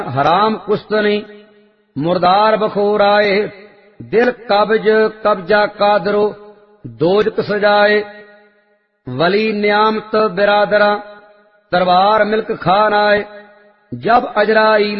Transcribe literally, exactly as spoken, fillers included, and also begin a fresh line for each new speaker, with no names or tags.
हराम कुस्तनी मुर्दार बखोर आए, दिल कब्ज कब्जा कादरो दोजक सजाए। वली न्यामत बिरादरा दरबार मिल्क खान आए, जब अजराइल